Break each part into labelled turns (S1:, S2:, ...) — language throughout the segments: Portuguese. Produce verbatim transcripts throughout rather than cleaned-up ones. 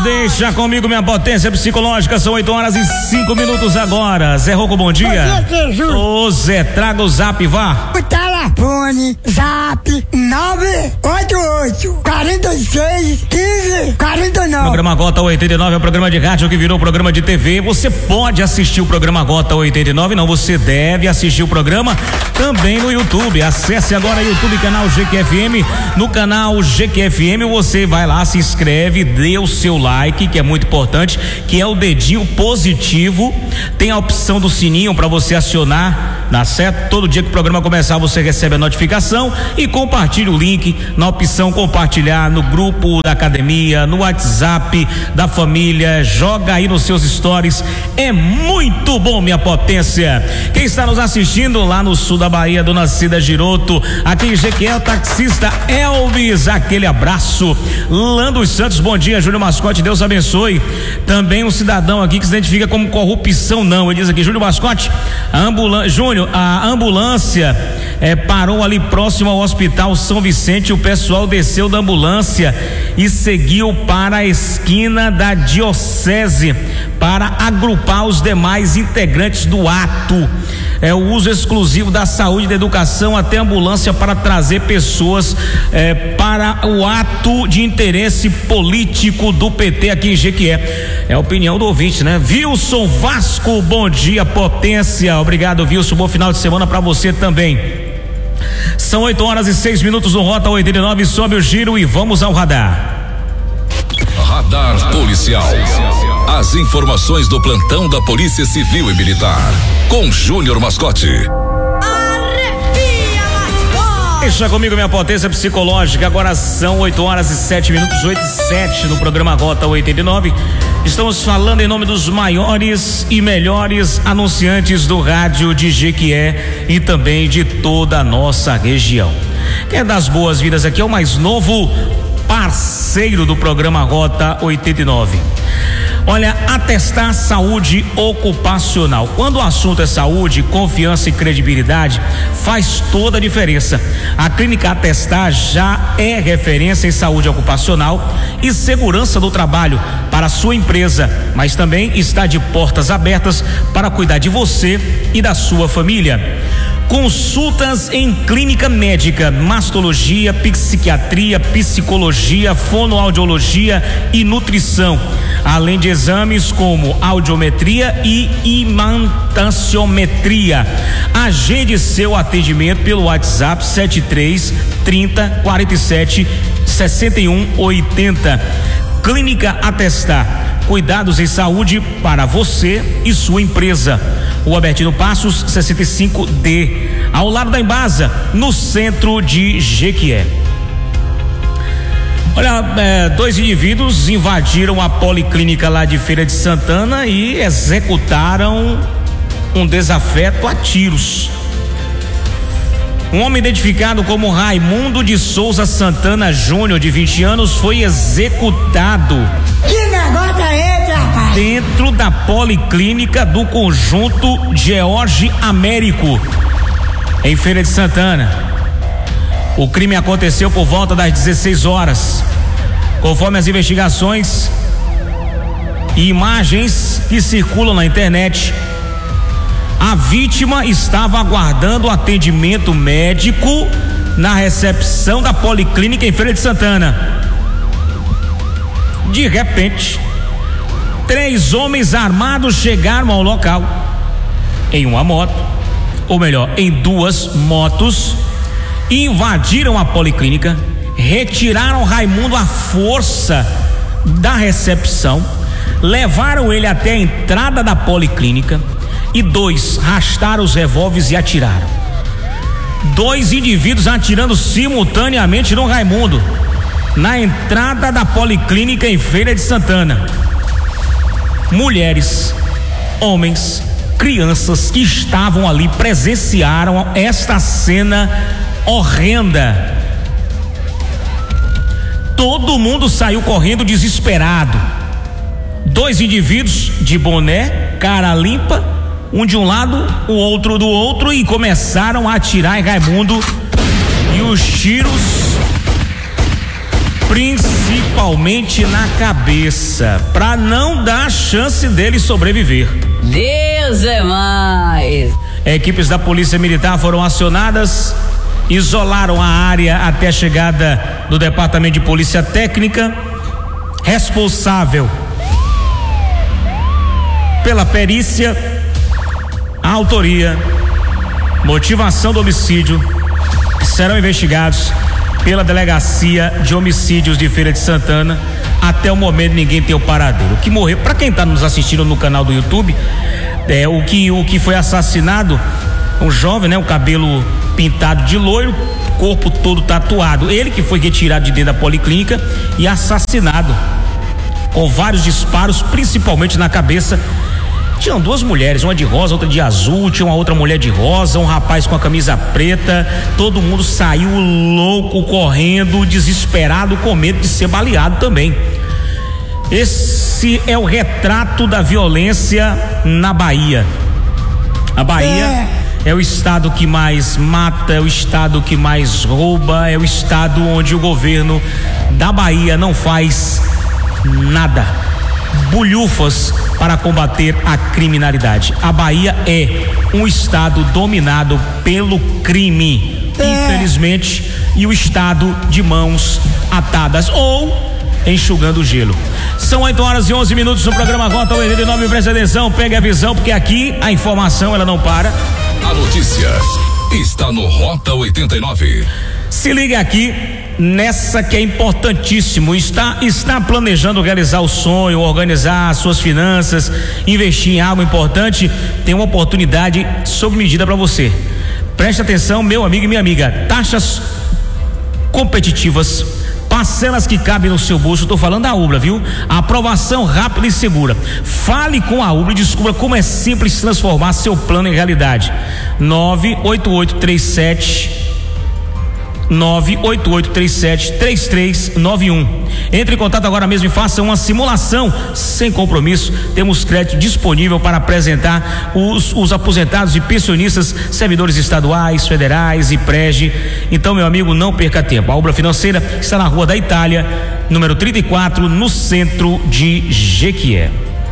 S1: Deixa comigo minha potência psicológica, são oito horas e cinco minutos agora. Zé Rocco, bom dia.
S2: Bom dia, Jesus.
S1: Ô Zé, traga o zap, vá.
S2: O telefone, zap, nove oito oito, quarenta e seis, quinze, quarenta e nove.
S1: Programa Gota oitenta e nove é o programa de rádio que virou programa de T V. Você pode assistir o programa Gota oitenta e nove, não, você deve assistir o programa também no YouTube. Acesse agora o YouTube, canal G Q F M. No canal G Q F M você vai lá, se inscreve, dê o seu like, que é muito importante, que é o dedinho positivo. Tem a opção do sininho para você acionar, dá certo? Todo dia que o programa começar você recebe a notificação e compartilhe o link na opção compartilhar no grupo da academia, no WhatsApp da família, joga aí nos seus stories. É muito bom, minha potência. Quem está nos assistindo lá no sul da Bahia, Dona Cida Giroto, aqui em Jequié, o taxista Elvis, aquele abraço. Lando Santos, bom dia. Júlio Mascote, Deus abençoe. Também um cidadão aqui que se identifica como corrupção, não, ele diz aqui, Júlio Mascote, a ambulância, Júnior, a ambulância é, parou ali próximo ao hospital São Vicente, o pessoal desceu da ambulância e seguiu para a esquina da diocese para agrupar os demais integrantes do ato. É o uso exclusivo da saúde e da educação até ambulância para trazer pessoas é, para o ato de interesse político do P T aqui em Jequié. É a opinião do ouvinte, né? Wilson Vasco, bom dia, potência. Obrigado, Wilson. Bom final de semana para você também. São oito horas e seis minutos no Rota oitenta e nove. Sobe o giro e vamos ao radar.
S3: Radar Policial. As informações do plantão da Polícia Civil e Militar. Com Júnior Mascote.
S4: Arrepia, Mascote!
S1: Deixa comigo minha potência psicológica. Agora são oito horas e sete minutos, oito e sete no programa Rota oitenta e nove. Estamos falando em nome dos maiores e melhores anunciantes do rádio de Jequié e também de toda a nossa região. Quem é das boas-vindas aqui é o mais novo parceiro do programa Rota oitenta e nove. Olha, Atestar Saúde Ocupacional. Quando o assunto é saúde, confiança e credibilidade, faz toda a diferença. A Clínica Atestar já é referência em saúde ocupacional e segurança do trabalho para a sua empresa, mas também está de portas abertas para cuidar de você e da sua família. Consultas em clínica médica, mastologia, psiquiatria, psicologia, fonoaudiologia e nutrição, além de exames como audiometria e imantanciometria. Agende seu atendimento pelo WhatsApp sete três trinta, quarenta e sete, sessenta e um, oitenta. Clínica Atestar, cuidados em saúde para você e sua empresa. O Albertino Passos sessenta e cinco D, ao lado da Embasa, no centro de Jequié. Olha, é, dois indivíduos invadiram a policlínica lá de Feira de Santana e executaram um desafeto a tiros. Um homem identificado como Raimundo de Souza Santana Júnior, de vinte anos, foi executado.
S2: Que negócio é esse, rapaz?
S1: Dentro da policlínica do Conjunto George Américo, em Feira de Santana. O crime aconteceu por volta das dezesseis horas. Conforme as investigações e imagens que circulam na internet, a vítima estava aguardando atendimento médico na recepção da policlínica em Feira de Santana. De repente, três homens armados chegaram ao local em uma moto, ou melhor, em duas motos, invadiram a policlínica, retiraram Raimundo à força da recepção, levaram ele até a entrada da policlínica e dois rastaram os revólveres e atiraram. Dois indivíduos atirando simultaneamente no Raimundo, na entrada da policlínica em Feira de Santana. Mulheres, homens, crianças que estavam ali presenciaram esta cena horrenda. Todo mundo saiu correndo desesperado. Dois indivíduos de boné, cara limpa, um de um lado, o outro do outro, e começaram a atirar em Raimundo. E os tiros principalmente na cabeça, para não dar chance dele sobreviver.
S4: Deus é mais.
S1: Equipes da Polícia Militar foram acionadas, isolaram a área até a chegada do Departamento de Polícia Técnica, responsável pela perícia, a autoria, motivação do homicídio serão investigados pela Delegacia de Homicídios de Feira de Santana. Até o momento ninguém tem o paradeiro. O que morreu, para quem está nos assistindo no canal do YouTube, é o que o que foi assassinado, um jovem, né, o cabelo pintado de loiro, corpo todo tatuado. Ele que foi retirado de dentro da policlínica e assassinado com vários disparos, principalmente na cabeça. Tinham duas mulheres, uma de rosa, outra de azul, tinha uma outra mulher de rosa, um rapaz com a camisa preta. Todo mundo saiu louco, correndo, desesperado, com medo de ser baleado também. Esse é o retrato da violência na Bahia. A Bahia é, é o estado que mais mata, é o estado que mais rouba, é o estado onde o governo da Bahia não faz nada, bulhufas para combater a criminalidade. A Bahia é um estado dominado pelo crime, é. infelizmente, e o estado de mãos atadas ou enxugando o gelo. São oito horas e onze minutos no programa Rota oitenta e nove. Preste atenção, pegue a visão, porque aqui a informação ela não para.
S3: A notícia está no Rota oitenta e nove.
S1: Se liga aqui nessa que é importantíssimo. Está, está planejando realizar o sonho, organizar suas finanças, investir em algo importante? Tem uma oportunidade sob medida para você. Preste atenção, meu amigo e minha amiga. Taxas competitivas, parcelas que cabem no seu bolso. Estou falando da Ubra, viu? Aprovação rápida e segura. Fale com a Ubra e descubra como é simples transformar seu plano em realidade. nove oito oito três sete nove oito oito três sete três três nove um. Entre em contato agora mesmo e faça uma simulação sem compromisso. Temos crédito disponível para apresentar os, os aposentados e pensionistas, servidores estaduais, federais e prege. Então, meu amigo, não perca tempo. A Ubra Financeira está na Rua da Itália, número trinta e quatro, no centro de Jequié.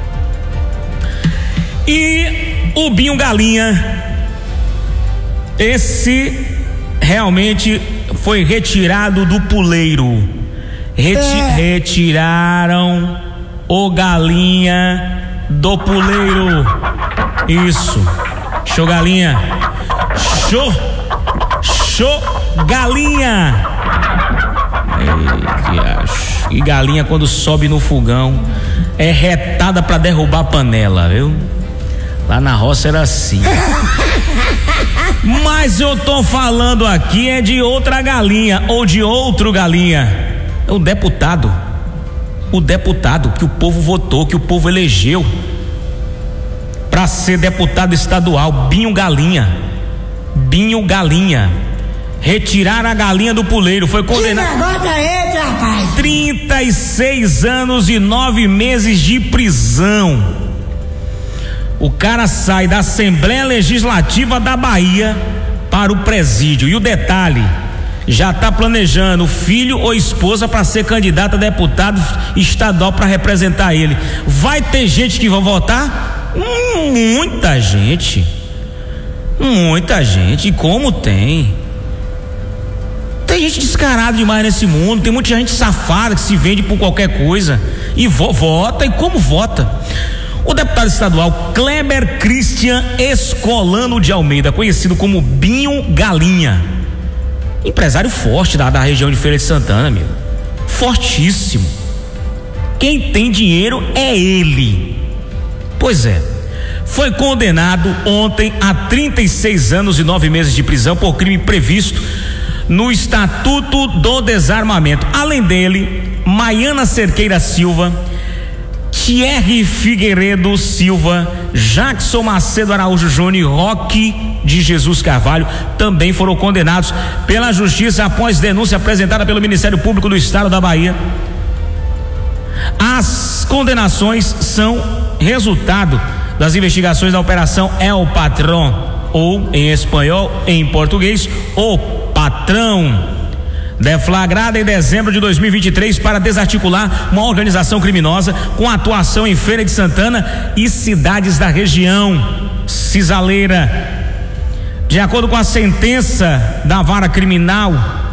S1: E o Binho Galinha, esse realmente foi retirado do puleiro. Reti- é. Retiraram o Galinha do puleiro. Isso. Show, Galinha. Show. Show, Galinha. Ei, e galinha, quando sobe no fogão, é retada pra derrubar a panela, viu? Lá na roça era assim. Mas eu tô falando aqui é de outra galinha, ou de outro galinha. É o deputado. O deputado que o povo votou, que o povo elegeu pra ser deputado estadual, Binho Galinha. Binho Galinha. Retirar a galinha do puleiro. Foi condenado.
S2: Que negócio é esse, rapaz?
S1: trinta e seis anos e nove meses de prisão. O cara sai da Assembleia Legislativa da Bahia para o presídio. E o detalhe, já está planejando filho ou esposa para ser candidato a deputado estadual para representar ele. Vai ter gente que vai votar? Hum, muita gente. Muita gente. E como tem? Tem gente descarada demais nesse mundo. Tem muita gente safada que se vende por qualquer coisa e vo- vota. E como vota? O deputado estadual Kleber Christian Escolano de Almeida, conhecido como Binho Galinha, empresário forte da, da região de Feira de Santana, amigo. Fortíssimo. Quem tem dinheiro é ele. Pois é. Foi condenado ontem a trinta e seis anos e nove meses de prisão por crime previsto no Estatuto do Desarmamento. Além dele, Maiana Cerqueira Silva, Thierry Figueiredo Silva, Jackson Macedo Araújo Júnior e Roque de Jesus Carvalho também foram condenados pela Justiça após denúncia apresentada pelo Ministério Público do Estado da Bahia. As condenações são resultado das investigações da Operação El Patrão, ou em espanhol, em português, o Patrão, deflagrada em dezembro de dois mil e vinte e três para desarticular uma organização criminosa com atuação em Feira de Santana e cidades da região. Cisaleira. De acordo com a sentença da vara criminal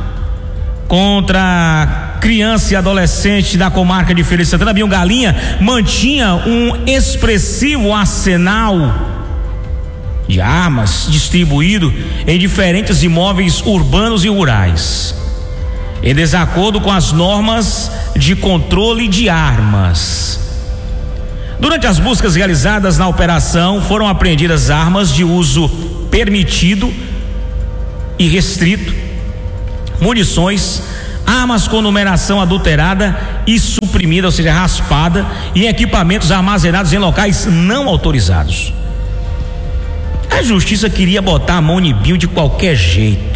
S1: contra criança e adolescente da comarca de Feira de Santana, Binho Galinha mantinha um expressivo arsenal de armas distribuído em diferentes imóveis urbanos e rurais, em desacordo com as normas de controle de armas. Durante as buscas realizadas na operação, foram apreendidas armas de uso permitido e restrito, munições, armas com numeração adulterada e suprimida, ou seja, raspada, e equipamentos armazenados em locais não autorizados. A justiça queria botar a mão em Binho de qualquer jeito.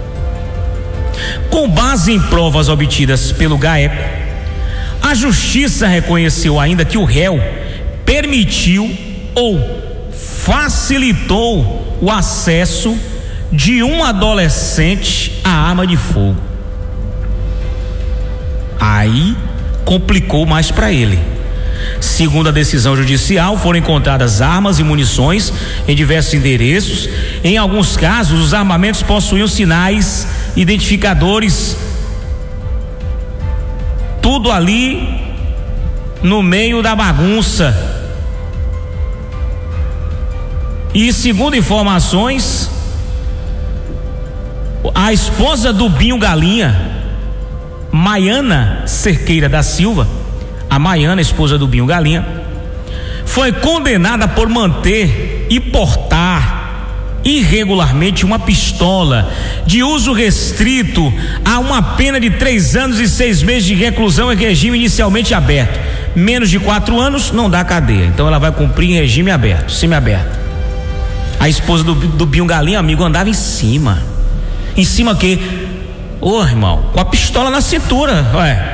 S1: Com base em provas obtidas pelo GAECO, a justiça reconheceu ainda que o réu permitiu ou facilitou o acesso de um adolescente à arma de fogo. Aí complicou mais para ele. Segundo a decisão judicial, foram encontradas armas e munições em diversos endereços. Em alguns casos, os armamentos possuíam sinais identificadores, tudo ali no meio da bagunça. E segundo informações, a esposa do Binho Galinha, Maiana Cerqueira da Silva, a Maiana, esposa do Binho Galinha, foi condenada por manter e portar irregularmente uma pistola de uso restrito a uma pena de três anos e seis meses de reclusão em regime inicialmente aberto. Menos de quatro anos não dá cadeia, então ela vai cumprir em regime aberto, semiaberto. A esposa do, do Binho Galinha, amigo, andava em cima. Em cima que? Ô, irmão, com a pistola na cintura, ué.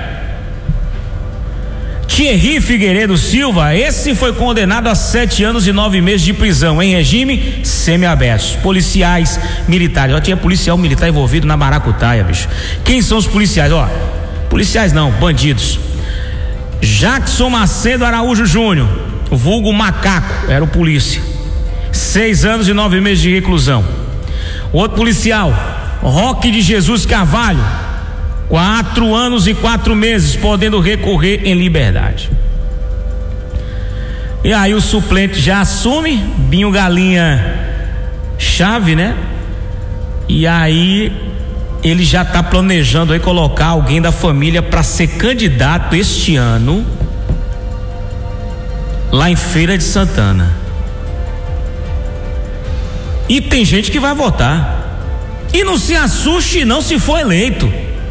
S1: Thierry Figueiredo Silva, esse foi condenado a sete anos e nove meses de prisão em regime semiaberto. Policiais militares, ó, tinha policial militar envolvido na maracutaia, bicho. Quem são os policiais? Ó, policiais não, bandidos. Jackson Macedo Araújo Júnior, vulgo Macaco, era o polícia. Seis anos e nove meses de reclusão. Outro policial, Roque de Jesus Carvalho, quatro anos e quatro meses, podendo recorrer em liberdade. E aí o suplente já assume, Binho Galinha chave, né? E aí ele já está planejando aí colocar alguém da família para ser candidato este ano lá em Feira de Santana. E tem gente que vai votar. E não se assuste não se for eleito.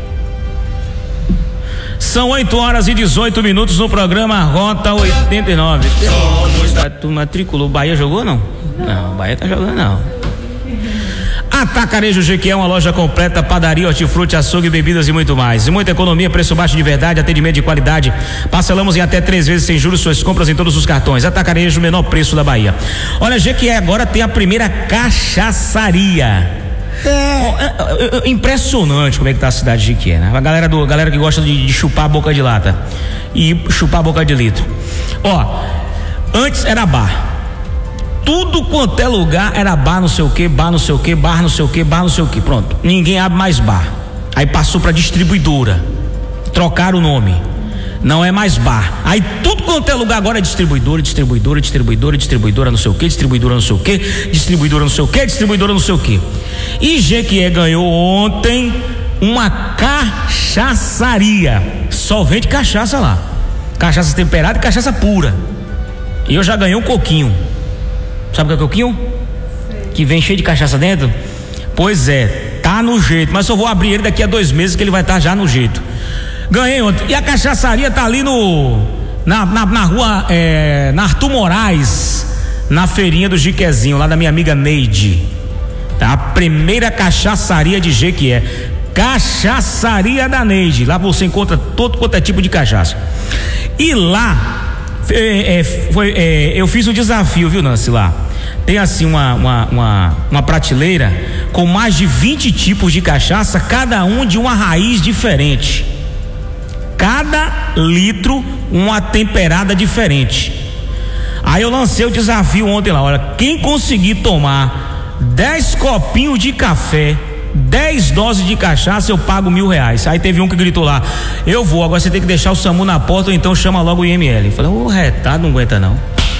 S1: São oito horas e dezoito minutos no programa Rota oitenta e nove. Tu matriculou, o Bahia jogou não? Não, o Bahia tá jogando não. Atacarejo G Q é uma loja completa, padaria, hortifruti, açougue, bebidas e muito mais. E muita economia, preço baixo de verdade, atendimento de qualidade. Parcelamos em até três vezes sem juros suas compras em todos os cartões. Atacarejo, menor preço da Bahia. Olha, G Q agora tem a primeira cachaçaria. É. Impressionante como é que tá a cidade de Jequié, né? A galera, do, a galera que gosta de, de chupar a boca de lata e chupar a boca de litro. Ó, antes era bar. Tudo quanto é lugar era bar não sei o que, bar não sei o que, bar não sei o que, bar não sei o que. Pronto, ninguém abre mais bar. Aí passou pra distribuidora. Trocaram o nome. Não é mais bar. Aí tudo quanto é lugar agora é distribuidora, distribuidora, distribuidora, distribuidora não sei o que, distribuidora não sei o que, distribuidora não sei o que, distribuidora não sei o que. E Jequié ganhou ontem uma cachaçaria. Só vende cachaça lá. Cachaça temperada e cachaça pura. E eu já ganhei um coquinho. Sabe o que é coquinho? Sei. Que vem cheio de cachaça dentro? Pois é, tá no jeito. Mas eu vou abrir ele daqui a dois meses que ele vai estar tá já no jeito. Ganhei ontem. E a cachaçaria tá ali no na, na, na rua é, na Arthur Moraes, na feirinha do Jiquezinho, lá da minha amiga Neide. Tá? A primeira cachaçaria de Jequié. Cachaçaria da Neide. Lá você encontra todo quanto é tipo de cachaça. E lá é, é, foi, é, eu fiz um desafio, viu, Nancy, lá. tem assim uma, uma, uma, uma prateleira com mais de vinte tipos de cachaça, cada um de uma raiz diferente. Cada litro uma temperada diferente. Aí eu lancei o desafio ontem lá, olha, quem conseguir tomar dez copinhos de café, dez doses de cachaça, eu pago mil reais. Aí teve um que gritou lá, eu vou, agora você tem que deixar o SAMU na porta ou então chama logo o I M L. Eu falei, ô retado, não aguenta não.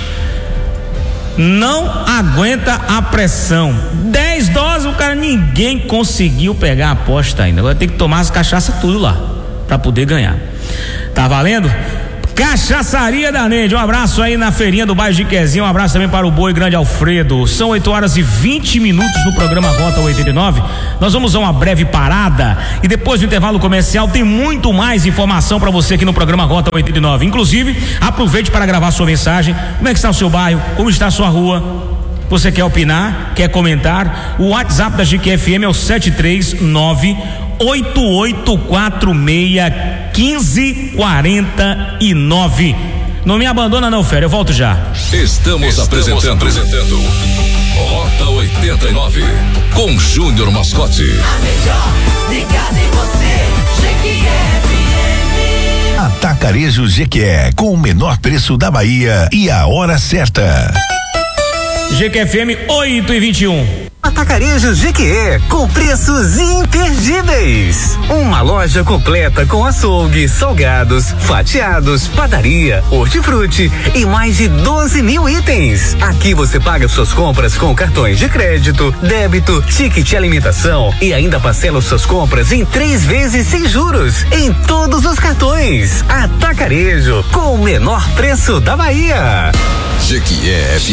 S1: Não aguenta a pressão. dez doses, o cara, ninguém conseguiu pegar a aposta ainda. Agora tem que tomar as cachaças tudo lá, pra poder ganhar. Tá valendo? Cachaçaria da Neide, um abraço aí na feirinha do bairro de Quezinho, um abraço também para o Boi Grande Alfredo. São oito horas e vinte minutos no programa Rota oitenta e nove. Nós vamos a uma breve parada e depois do intervalo comercial tem muito mais informação para você aqui no programa Rota oitenta e nove. Inclusive, aproveite para gravar sua mensagem. Como é que está o seu bairro? Como está a sua rua? Você quer opinar? Quer comentar? O WhatsApp da G Q F M é o sete três nove oito oito quatro seis um cinco quatro nove. Não me abandona não, Fera, eu volto já.
S3: Estamos, Estamos apresentando, apresentando Rota oitenta e nove com Júnior Mascote.
S5: A melhor ligada em você, G Q F M.
S6: Atacarejo G Q E, com o menor preço da Bahia e a hora certa.
S1: G Q F M oito e vinte e um.
S7: Atacarejo G Q E, com preços imperdíveis. Uma loja completa com açougue, salgados, fatiados, padaria, hortifruti e mais de doze mil itens. Aqui você paga suas compras com cartões de crédito, débito, ticket alimentação e ainda parcela suas compras em três vezes sem juros em todos os cartões. Atacarejo, com o menor preço da Bahia.
S3: G Q F